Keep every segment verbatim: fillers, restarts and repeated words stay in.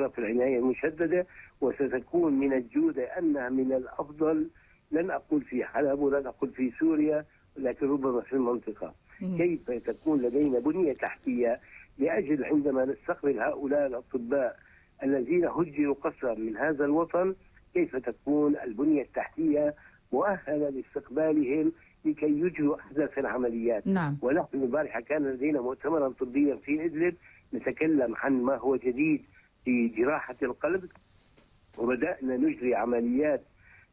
في العناية المشددة، وستكون من الجودة أنها من الأفضل، لن أقول في حلب ولن أقول في سوريا، لكن ربما في المنطقة. كيف تكون لدينا بنية تحتية لأجل عندما نستقبل هؤلاء الأطباء الذين هجروا قسرا من هذا الوطن، كيف تكون البنية التحتية مؤهلة لاستقبالهم لكي يجروا أحدث العمليات. نعم. ونحن البارحة كان لدينا مؤتمرا طبيا في إدلب نتكلم عن ما هو جديد في جراحة القلب، وبدأنا نجري عمليات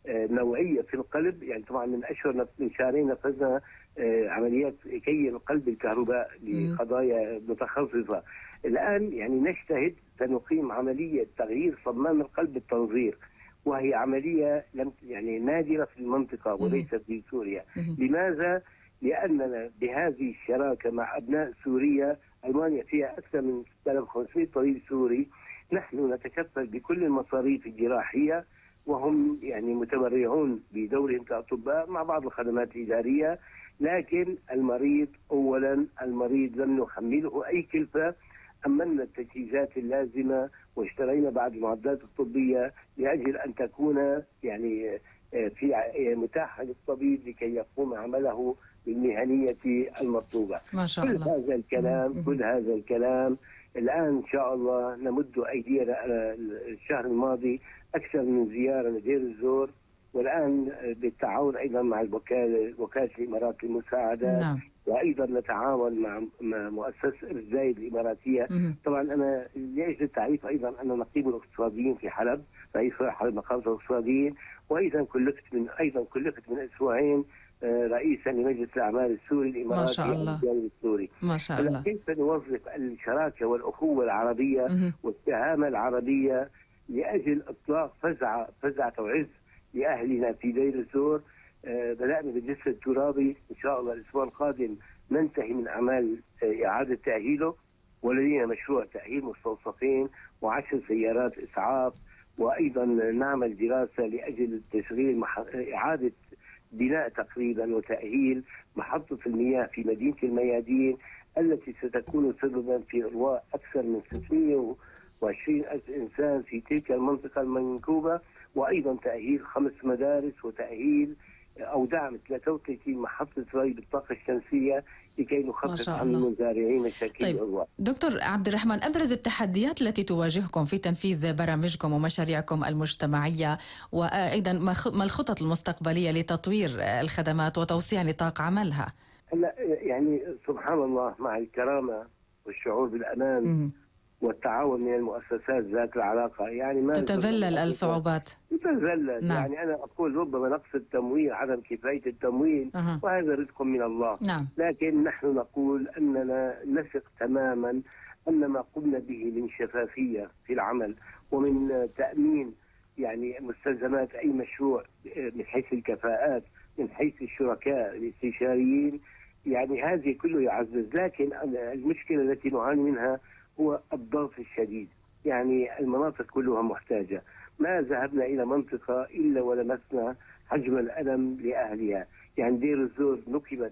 نوعية في القلب. يعني طبعا من أشهر من شهرين نفذنا عمليات كي القلب بالكهرباء لقضايا متخصصة. الآن يعني نجتهد، سنقيم عملية تغيير صمام القلب بالتنظير، وهي عملية لم يعني نادرة في المنطقة وليست في سوريا. لماذا؟ لأننا بهذه الشراكة مع أبناء سوريا، ألمانيا فيها أكثر من ستة آلاف وخمسمئة طبيب سوري، نحن نتكفل بكل المصاريف الجراحية، وهم يعني متبرعون بدورهم كأطباء مع بعض الخدمات الإدارية. لكن المريض أولا، المريض لم نحمله أي كلفة، أمنا التجهيزات اللازمة واشترينا بعض المعدات الطبية لأجل أن تكون يعني في متاحة للطبيب لكي يقوم عمله بالمهنية المطلوبة. ما شاء الله. كل هذا الكلام م- م- كل هذا الكلام الآن إن شاء الله نمد أيدينا. الشهر الماضي أكثر من زيارة لدير الزور، والآن بالتعاون أيضا مع الوكالة وكالة الإمارات للمساعدات. نعم. وأيضا نتعاون مع مؤسسة الزايد الإماراتية. مم. طبعا أنا لأجل التعريف أيضا أنا نقيب الاقتصاديين في حلب، رئيس حلب مقام الاقتصاديين، وأيضا كلفت من أيضا كلفت من أسبوعين رئيسا لمجلس الأعمال السوري الإماراتي. ما شاء الله. السوري. ما شاء الله. كيف نوظف الشراكة والأخوة العربية مم. والتهامة العربية لأجل إطلاق فزعة فزعة وعز لأهلنا في دير الزور. آه بدأنا بالجسر الترابي، إن شاء الله الأسبوع القادم ننتهي من أعمال آه إعادة تأهيله، ولدينا مشروع تأهيل مستوصفين وعشر سيارات إسعاف، وأيضا نعمل دراسة لأجل تشغيل مح... إعادة بناء تقريبا وتأهيل محطة المياه في مدينة الميادين التي ستكون سببا في إرواء أكثر من ستمئة وعشرين ألف إنسان في تلك المنطقة المنكوبة، وأيضا تأهيل خمس مدارس وتأهيل أو دعم ثلاثة وثلاثين محطة ري بالطاقة الشمسية لكي نخفف عن المزارعين مشاكل طيب الإرواء. دكتور عبد الرحمن، أبرز التحديات التي تواجهكم في تنفيذ برامجكم ومشاريعكم المجتمعية، وأيضا ما الخطط المستقبلية لتطوير الخدمات وتوسيع نطاق عملها؟ هلا يعني سبحان الله، مع الكرامة والشعور بالأمان م. والتعاون من المؤسسات ذات العلاقة، يعني ما تتذلل الصعوبات. تتذلل. نعم. يعني أنا أقول ربما نقص التمويل، عدم كفاية التمويل، أه. وهذا رزق من الله. نعم. لكن نحن نقول أننا نثق تماما أن ما قمنا به من شفافية في العمل ومن تأمين يعني مستلزمات أي مشروع من حيث الكفاءات، من حيث الشركاء الاستشاريين، يعني هذه كله يعزز. لكن المشكلة التي نعاني منها هو الضغط الشديد. يعني المناطق كلها محتاجة، ما ذهبنا إلى منطقة إلا ولمسنا حجم الألم لأهلها. يعني دير الزور نكبت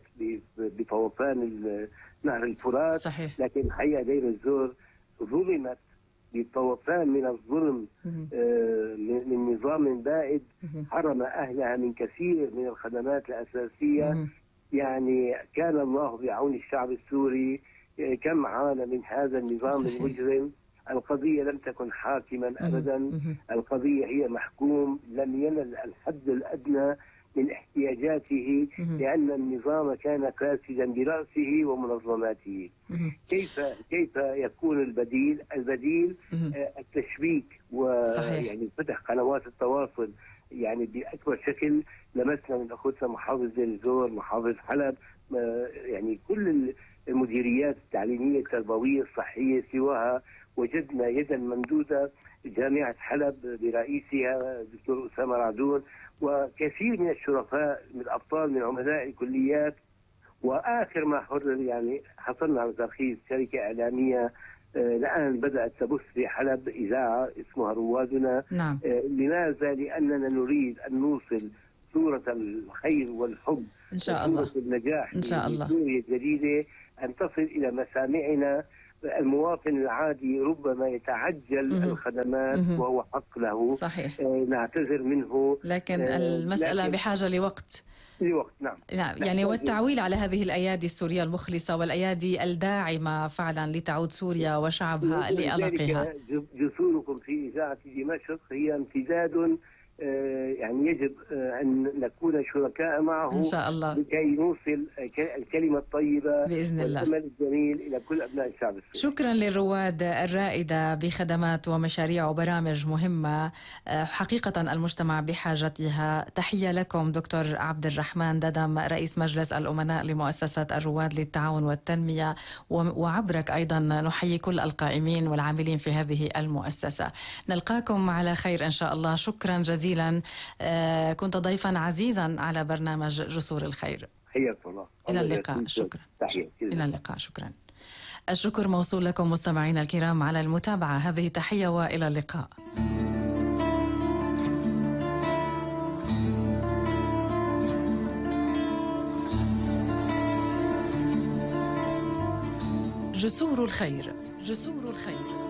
بطوفان نهر الفرات، صحيح. لكن حقيقة دير الزور ظلمت بطوفان من الظلم آه من نظام بائد حرم أهلها من كثير من الخدمات الأساسية. يعني كان الله بعون الشعب السوري، كم عانى من هذا النظام صحيح. المجرم. القضية لم تكن حاكما أبدا، القضية هي محكوم لم ينل الحد الأدنى من احتياجاته، لأن النظام كان فاسدا برأسه ومنظماته. كيف كيف يكون البديل؟ البديل التشبيك ويعني فتح قنوات التواصل يعني بأكبر شكل. لمسنا من أخوتنا محافظ دير الزور، محافظ حلب، يعني كل المديريات التعليمية التربوية الصحية سواها وجدنا يدا ممدودة. جامعة حلب برئيسها الدكتور أسامة رعدون وكثير من الشرفاء من الأبطال من عمداء الكليات. وآخر ما حرر يعني حصلنا على ترخيص شركة إعلامية آه الآن بدأت تبث في حلب إذاعة اسمها روادنا. نعم. آه لماذا؟ لأننا نريد أن نوصل صورة الخير والحب إن شاء الله، صورة النجاح إن شاء الله سوريا الجديدة، أن تصل إلى مسامعنا المواطن العادي ربما يتعجل مهم. الخدمات مهم. وهو حق له. صحيح. آه، نعتذر منه، لكن آه، المسألة لكن بحاجة لوقت. لوقت. نعم. نعم، يعني نحتاج والتعويل على هذه الأيادي السورية المخلصة والأيادي الداعمة فعلا لتعود سوريا وشعبها لألقها. ولذلك جسوركم في إذاعة دمشق هي امتداد، آه، يعني يجب آه، أن نكون شركاء معه إن شاء الله لكي نوصل الكلمة الطيبة بإذن الله. والأمل الجميل إلى كل أبناء الشعب السوري. شكرا للرواد الرائدة بخدمات ومشاريع وبرامج مهمة، حقيقة المجتمع بحاجتها. تحية لكم دكتور عبد الرحمن ددم، رئيس مجلس الأمناء لمؤسسة الرواد للتعاون والتنمية، وعبرك أيضا نحيي كل القائمين والعاملين في هذه المؤسسة. نلقاكم على خير إن شاء الله. شكرا جزيلا، كنت ضيفا عزيزا على برنامج جسور الخير. حياك الله. إلى اللقاء. شكرا. تحية. إلى اللقاء. شكرا. الشكر موصول لكم مستمعينا الكرام على المتابعة. هذه تحية وإلى اللقاء. جسور الخير. جسور الخير.